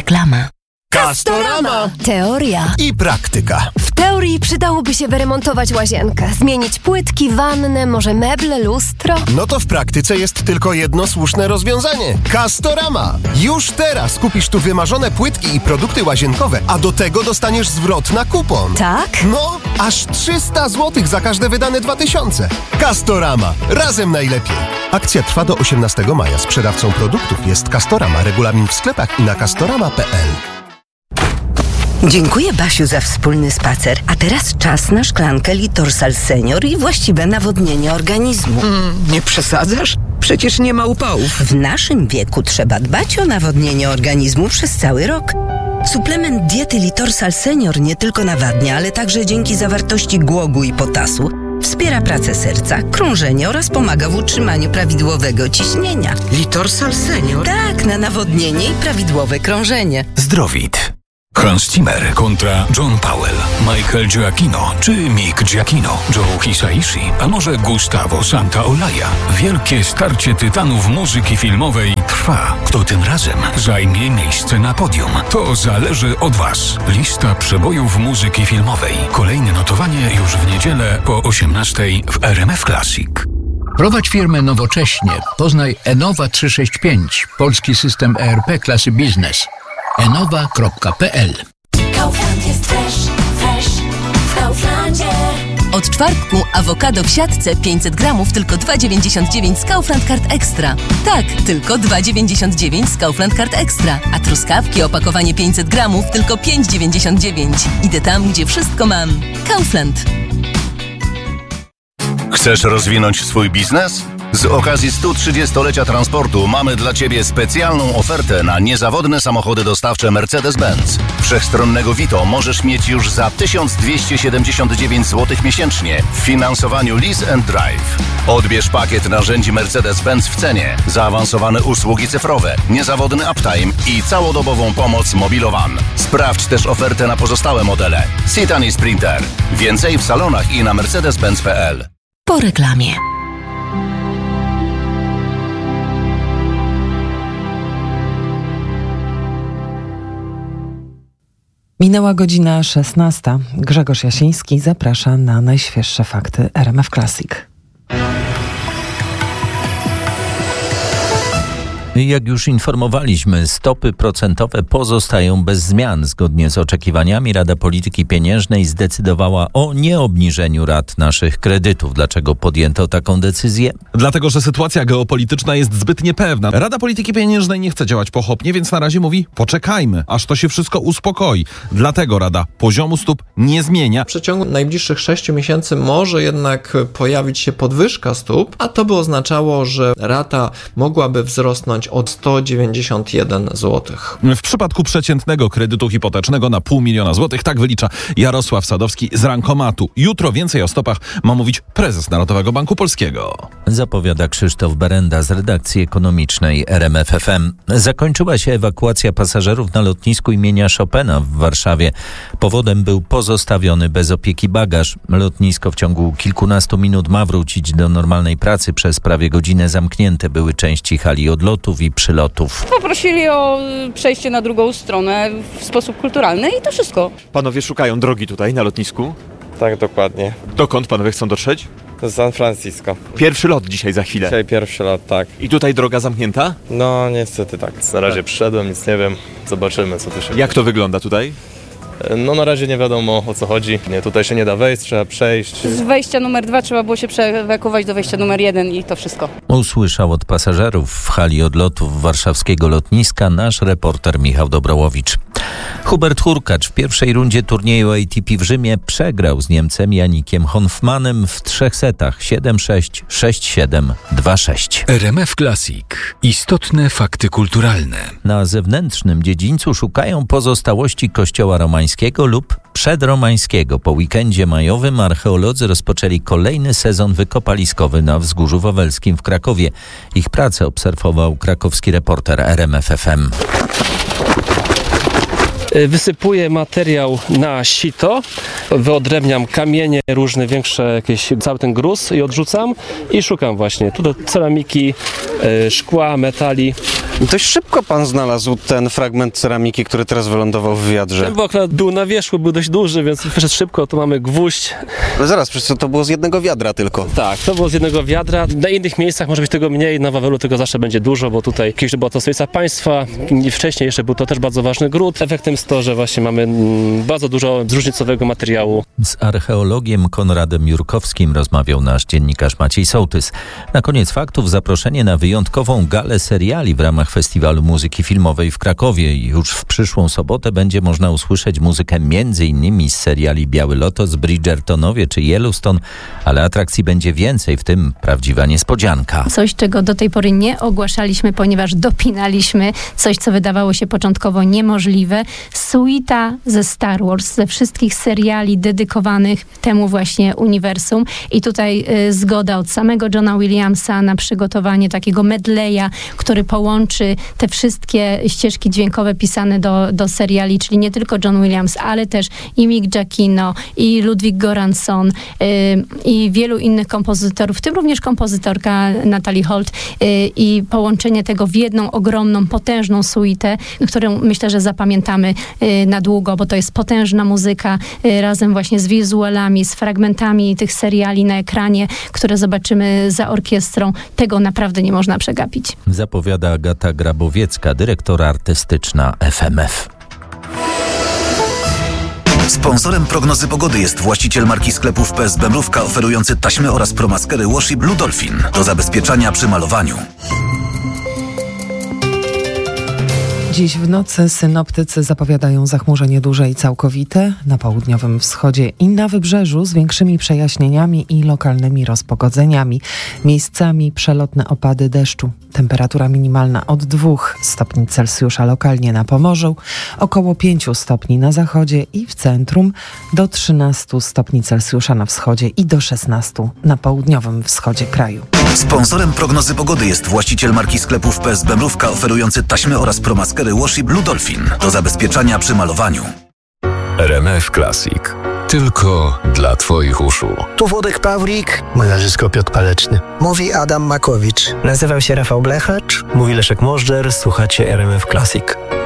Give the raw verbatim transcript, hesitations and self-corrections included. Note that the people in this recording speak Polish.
Reklama. Castorama! Teoria I praktyka. W teorii przydałoby się wyremontować łazienkę, zmienić płytki, wannę, może meble, lustro. No to w praktyce jest tylko jedno słuszne rozwiązanie. Castorama! Już teraz kupisz tu wymarzone płytki i produkty łazienkowe, a do tego dostaniesz zwrot na kupon. Tak? No, aż trzysta złotych za każde wydane dwa tysiące. Castorama. Razem najlepiej. Akcja trwa do osiemnastego maja. Sprzedawcą produktów jest Castorama. Regulamin w sklepach i na castorama kropka p l. Dziękuję, Basiu, za wspólny spacer. A teraz czas na szklankę Litorsal Senior i właściwe nawodnienie organizmu. Mm, nie przesadzasz? Przecież nie ma upałów. W naszym wieku trzeba dbać o nawodnienie organizmu przez cały rok. Suplement diety Litorsal Senior nie tylko nawadnia, ale także dzięki zawartości głogu i potasu wspiera pracę serca, krążenie oraz pomaga w utrzymaniu prawidłowego ciśnienia. Litorsal Senior? Tak, na nawodnienie i prawidłowe krążenie. Zdrowit. Hans Zimmer kontra John Powell, Michael Giacchino czy Mick Giacchino, Joe Hisaishi, a może Gustavo Santaolalla. Wielkie starcie tytanów muzyki filmowej trwa. Kto tym razem zajmie miejsce na podium? To zależy od Was. Lista przebojów muzyki filmowej. Kolejne notowanie już w niedzielę po osiemnastej w R M F Classic. Prowadź firmę nowocześnie. Poznaj Enowa trzysta sześćdziesiąt pięć, polski system E R P klasy biznes. enowa kropka p l. Kaufland jest fresh, fresh w Kauflandzie. Od czwartku awokado w siatce pięćset gramów tylko dwa dziewięćdziesiąt dziewięć z Kaufland Card Extra. Tak, tylko dwa dziewięćdziesiąt dziewięć z Kaufland Card Extra. A truskawki opakowanie pięćset gramów tylko pięć dziewięćdziesiąt dziewięć. Idę tam, gdzie wszystko mam. Kaufland. Chcesz rozwinąć swój biznes? Z okazji stu trzydziestolecia transportu mamy dla Ciebie specjalną ofertę na niezawodne samochody dostawcze Mercedes-Benz. Wszechstronnego Vito możesz mieć już za tysiąc dwieście siedemdziesiąt dziewięć złotych miesięcznie w finansowaniu Lease and Drive. Odbierz pakiet narzędzi Mercedes-Benz w cenie, zaawansowane usługi cyfrowe, niezawodny uptime i całodobową pomoc Mobilowan. Sprawdź też ofertę na pozostałe modele. Citan i Sprinter. Więcej w salonach i na mercedes benz kropka p l. Po reklamie. Minęła godzina szesnasta. Grzegorz Jasiński zaprasza na najświeższe fakty R M F Classic. Jak już informowaliśmy, stopy procentowe pozostają bez zmian. Zgodnie z oczekiwaniami Rada Polityki Pieniężnej zdecydowała o nieobniżeniu rat naszych kredytów. Dlaczego podjęto taką decyzję? Dlatego, że sytuacja geopolityczna jest zbyt niepewna. Rada Polityki Pieniężnej nie chce działać pochopnie, więc na razie mówi: poczekajmy, aż to się wszystko uspokoi. Dlatego Rada poziomu stóp nie zmienia. W przeciągu najbliższych sześciu miesięcy może jednak pojawić się podwyżka stóp, a to by oznaczało, że rata mogłaby wzrosnąć od sto dziewięćdziesiąt jeden złotych. W przypadku przeciętnego kredytu hipotecznego na pół miliona złotych, tak wylicza Jarosław Sadowski z Rankomatu. Jutro więcej o stopach ma mówić prezes Narodowego Banku Polskiego. Zapowiada Krzysztof Berenda z redakcji ekonomicznej R M F F M. Zakończyła się ewakuacja pasażerów na lotnisku imienia Chopina w Warszawie. Powodem był pozostawiony bez opieki bagaż. Lotnisko w ciągu kilkunastu minut ma wrócić do normalnej pracy. Przez prawie godzinę zamknięte były części hali odlotów i przylotów. Poprosili o przejście na drugą stronę w sposób kulturalny i to wszystko. Panowie szukają drogi tutaj na lotnisku? Tak, dokładnie. Dokąd panowie chcą dotrzeć? Do San Francisco. Pierwszy lot dzisiaj za chwilę. Dzisiaj pierwszy lot, tak. I tutaj droga zamknięta? No niestety tak. Na razie przyszedłem, nic nie wiem. Zobaczymy, co tu się... Jak to wygląda tutaj? No na razie nie wiadomo, o co chodzi. Nie, tutaj się nie da wejść, trzeba przejść. Z wejścia numer dwa trzeba było się przeewakuować do wejścia numer jeden i to wszystko. Usłyszał od pasażerów w hali odlotów warszawskiego lotniska nasz reporter Michał Dobrołowicz. Hubert Hurkacz w pierwszej rundzie turnieju A T P w Rzymie przegrał z Niemcem Janikiem Honfmanem w trzech setach siedem sześć, sześć siedem, dwa sześć. R M F Classic. Istotne fakty kulturalne. Na zewnętrznym dziedzińcu szukają pozostałości kościoła romańskiego lub przedromańskiego. Po weekendzie majowym archeolodzy rozpoczęli kolejny sezon wykopaliskowy na Wzgórzu Wawelskim w Krakowie. Ich pracę obserwował krakowski reporter R M F F M. Wysypuję materiał na sito, wyodrębniam kamienie różne, większe jakieś, cały ten gruz i odrzucam i szukam właśnie tu do ceramiki, szkła, metali. Dość szybko pan znalazł ten fragment ceramiki, który teraz wylądował w wiadrze. Ten, bo akurat był na wierzchu, był dość duży, więc wyszedł szybko, tu mamy gwóźdź. Ale zaraz, przecież to było z jednego wiadra tylko. Tak, to było z jednego wiadra. Na innych miejscach może być tego mniej, na Wawelu tego zawsze będzie dużo, bo tutaj kiedyś była to stolica państwa, wcześniej jeszcze był to też bardzo ważny gród. Efektem jest to, że właśnie mamy bardzo dużo zróżnicowego materiału. Z archeologiem Konradem Jurkowskim rozmawiał nasz dziennikarz Maciej Sołtys. Na koniec faktów zaproszenie na wyjątkową galę seriali w ramach Festiwalu Muzyki Filmowej w Krakowie. Już w przyszłą sobotę będzie można usłyszeć muzykę między innymi z seriali Biały Lotos, Bridgertonowie czy Yellowstone, ale atrakcji będzie więcej, w tym prawdziwa niespodzianka. Coś, czego do tej pory nie ogłaszaliśmy, ponieważ dopinaliśmy coś, co wydawało się początkowo niemożliwe. Suita ze Star Wars, ze wszystkich seriali dedykowanych temu właśnie uniwersum. I tutaj y, zgoda od samego Johna Williamsa na przygotowanie takiego medleya, który połączy te wszystkie ścieżki dźwiękowe pisane do, do seriali, czyli nie tylko John Williams, ale też i Mick Giacchino, i Ludwig Göransson, y, i wielu innych kompozytorów, w tym również kompozytorka Natalie Holt, y, i połączenie tego w jedną ogromną, potężną suitę, którą myślę, że zapamiętamy y, na długo, bo to jest potężna muzyka y, razem właśnie z wizualami, z fragmentami tych seriali na ekranie, które zobaczymy za orkiestrą. Tego naprawdę nie można przegapić. Zapowiada Agata Grabowiecka, dyrektor artystyczna F M F. Sponsorem prognozy pogody jest właściciel marki sklepów P S B Mrówka, oferujący taśmy oraz promaskery Washi Blue Dolphin do zabezpieczania przy malowaniu. Dziś w nocy synoptycy zapowiadają zachmurzenie duże i całkowite na południowym wschodzie i na wybrzeżu z większymi przejaśnieniami i lokalnymi rozpogodzeniami. Miejscami przelotne opady deszczu. Temperatura minimalna od dwóch stopni Celsjusza lokalnie na Pomorzu, około pięciu stopni na zachodzie i w centrum, do trzynastu stopni Celsjusza na wschodzie i do szesnastu na południowym wschodzie kraju. Sponsorem prognozy pogody jest właściciel marki sklepów P S B Mrówka, oferujący taśmy oraz promaskery Washi Blue Dolphin do zabezpieczania przy malowaniu. R M F Classic. Tylko dla Twoich uszu. Tu Włodek Pawlik. Mój nazwisko Piotr Paleczny. Mówi Adam Makowicz. Nazywał się Rafał Blechacz. Mówi Leszek Możdżer. Słuchacie R M F Classic.